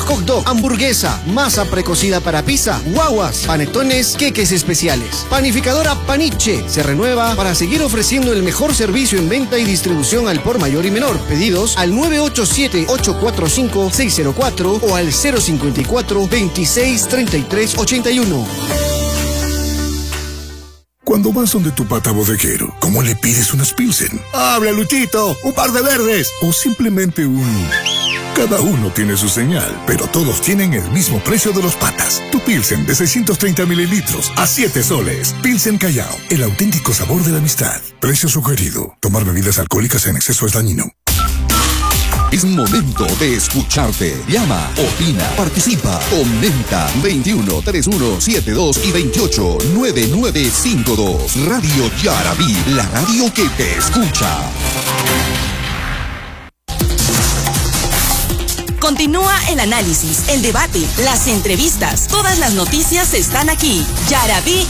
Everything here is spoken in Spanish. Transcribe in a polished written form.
hot dog, hamburguesa, masa precocida para pizza, guaguas, panetones, queques especiales. Panificadora Paniche se renueva para seguir ofreciendo el mejor servicio en venta y distribución al por mayor y menor. Pedidos al 987-845-604 o al 054-263381. Cuando vas donde tu pata bodeguero, ¿cómo le pides unas Pilsen? ¡Habla, Luchito! ¡Un par de verdes! O simplemente un... Cada uno tiene su señal, pero todos tienen el mismo precio de los patas. Tu Pilsen de 630 mililitros a 7 soles. Pilsen Callao, el auténtico sabor de la amistad. Precio sugerido. Tomar bebidas alcohólicas en exceso es dañino. Es momento de escucharte. Llama, opina, participa, comenta. 21 31 72 y 28 9952. Radio Yarabí, la radio que te escucha. Continúa el análisis, el debate, las entrevistas. Todas las noticias están aquí. Yarabí